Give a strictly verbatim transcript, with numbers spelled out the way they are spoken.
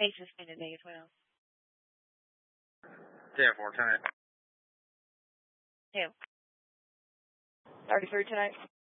Ace is in today as well. ten four tonight. Two. thirty-three tonight.